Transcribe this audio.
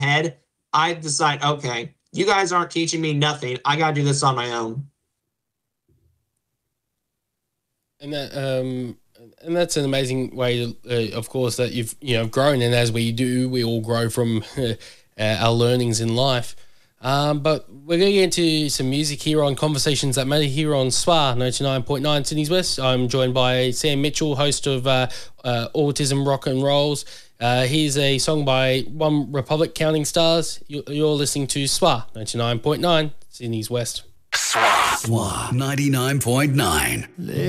head, I decide, okay, you guys aren't teaching me nothing. I got to do this on my own. And that's an amazing way, of course, that you've grown. And as we do, we all grow from our learnings in life. But we're going to get into some music here on Conversations That Matter here on SWA 99.9 Sydney's West. I'm joined by Sam Mitchell, host of Autism Rock and Rolls. Here's a song by One Republic, Counting Stars. You're listening to SWA 99.9 Sydney's West. SWA 99.9.